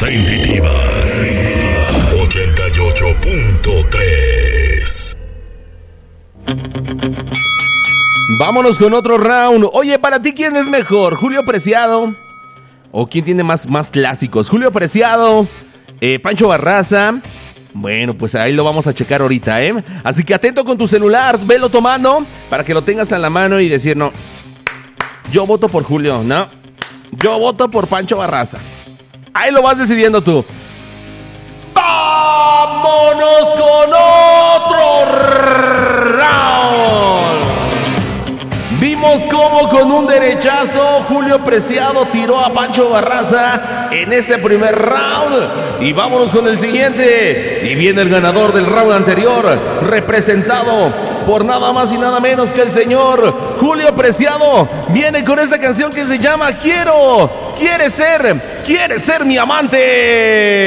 Sensitiva 88.3. Vámonos con otro round. Oye, para ti, ¿quién es mejor? ¿Julio Preciado? ¿O quién tiene más clásicos? ¿Julio Preciado? ¿Pancho Barraza? Bueno, pues ahí lo vamos a checar ahorita, ¿eh? Así que atento con tu celular, velo tomando para que lo tengas en la mano y decir, no, yo voto por Julio, no, yo voto por Pancho Barraza. Ahí lo vas decidiendo tú. ¡Vámonos con otro round! Vimos cómo con un derechazo Julio Preciado tiró a Pancho Barraza en ese primer round. Y vámonos con el siguiente. Y viene el ganador del round anterior, representado por nada más y nada menos que el señor Julio Preciado. Viene con esta canción que se llama Quiere ser mi amante.